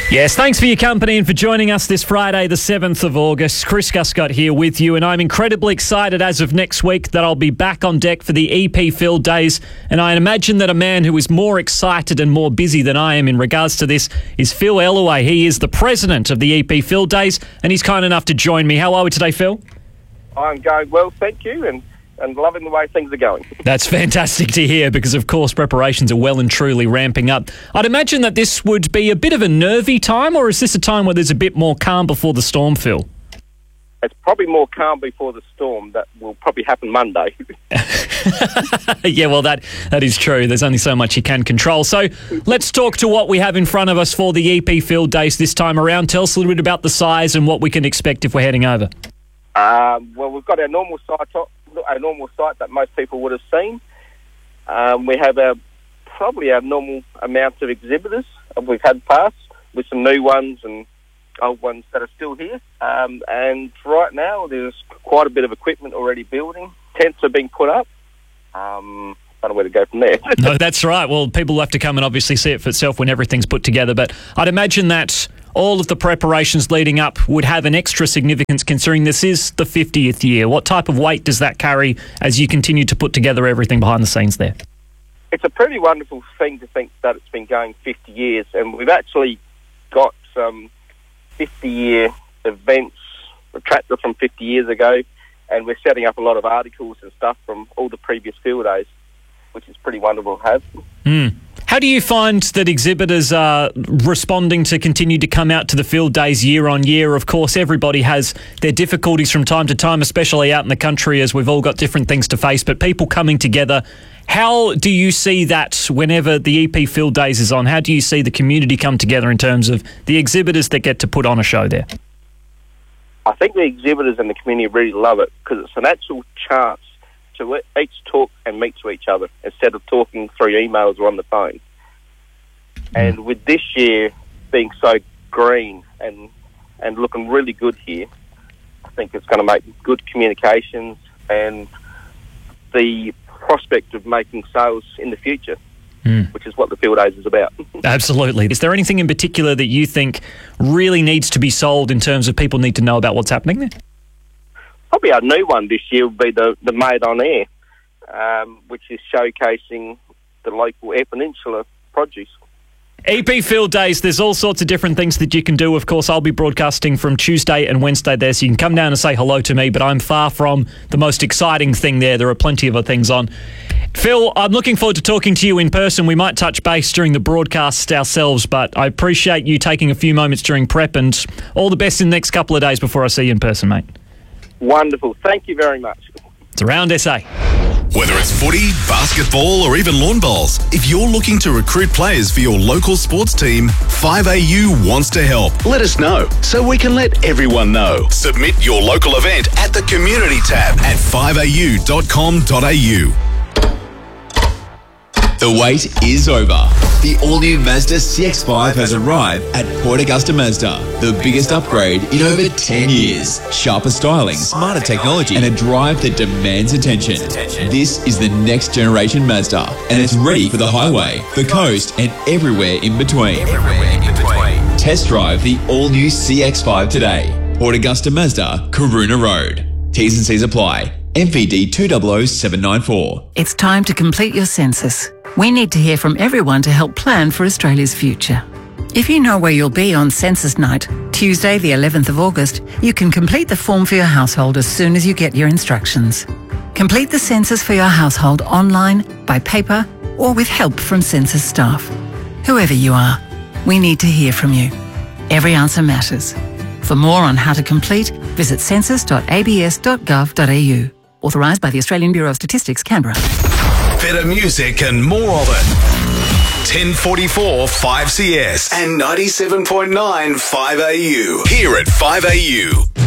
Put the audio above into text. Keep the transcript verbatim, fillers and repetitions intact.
Yes, thanks for your company and for joining us this Friday, the seventh of August. Chris Guscott here with you, and I'm incredibly excited as of next week that I'll be back on deck for the E P Field Days. And I imagine that a man who is more excited and more busy than I am in regards to this is Phil Ellaway. He is the president of the E P Field Days, and he's kind enough to join me. How are we today, Phil? I'm going well, thank you, and and loving the way things are going. That's fantastic to hear because, of course, preparations are well and truly ramping up. I'd imagine that this would be a bit of a nervy time, or is this a time where there's a bit more calm before the storm, Phil? It's probably more calm before the storm. That will probably happen Monday. Yeah, well, that that is true. There's only so much you can control. So let's talk to what we have in front of us for the E P Field Days this time around. Tell us a little bit about the size and what we can expect if we're heading over. Um, well, we've got our normal site, our normal site that most people would have seen. Um, we have our probably our normal amount of exhibitors we've had past, with some new ones and old ones that are still here. Um, and right now, there's quite a bit of equipment already building. Tents are being put up. Um, I don't know where to go from there. No, that's right. Well, people will have to come and obviously see it for itself when everything's put together. But I'd imagine that all of the preparations leading up would have an extra significance considering this is the fiftieth year. What type of weight does that carry as you continue to put together everything behind the scenes there? It's a pretty wonderful thing to think that it's been going fifty years, and we've actually got some fifty-year events, a tractor from fifty years ago, and we're setting up a lot of articles and stuff from all the previous field days, which is pretty wonderful to have. Mm. How do you find that exhibitors are responding to continue to come out to the field days year on year? Of course, everybody has their difficulties from time to time, especially out in the country, as we've all got different things to face, but people coming together. How do you see that whenever the E P Field Days is on? How do you see the community come together in terms of the exhibitors that get to put on a show there? I think the exhibitors and the community really love it because it's an actual chance to each talk and meet to each other instead of talking through emails or on the phone. And with this year being so green and and looking really good here, I think it's going to make good communications and the prospect of making sales in the future, mm. which is what the Field Days is about. Absolutely. Is there anything in particular that you think really needs to be sold in terms of people need to know about what's happening there? Probably our new one this year will be the, the Made on Air, um, which is showcasing the local Eyre Peninsula produce. E P Field Days, there's all sorts of different things that you can do. Of course, I'll be broadcasting from Tuesday and Wednesday there, so you can come down and say hello to me, but I'm far from the most exciting thing there. There are plenty of other things on. Phil, I'm looking forward to talking to you in person. We might touch base during the broadcast ourselves, but I appreciate you taking a few moments during prep, and all the best in the next couple of days before I see you in person, mate. Wonderful. Thank you very much. It's Around S A. Whether it's footy, basketball or even lawn bowls, if you're looking to recruit players for your local sports team, five A U wants to help. Let us know so we can let everyone know. Submit your local event at the Community tab at five a u dot com dot a u. The wait is over. The all-new Mazda C X five has arrived at Port Augusta Mazda. The biggest upgrade in over ten years. Sharper styling, smarter technology, and a drive that demands attention. This is the next generation Mazda, and it's ready for the highway, the coast, and everywhere in between. Test drive the all-new C X five today. Port Augusta Mazda, Karuna Road. T's and C's apply. M V D two zero zero seven nine four. It's time to complete your census. We need to hear from everyone to help plan for Australia's future. If you know where you'll be on census night, Tuesday the eleventh of August, you can complete the form for your household as soon as you get your instructions. Complete the census for your household online, by paper, or with help from census staff. Whoever you are, we need to hear from you. Every answer matters. For more on how to complete, visit census dot a b s dot gov dot a u. Authorised by the Australian Bureau of Statistics, Canberra. Better music and more of it. ten forty-four five C S and ninety-seven point nine five A U. Here at five A U.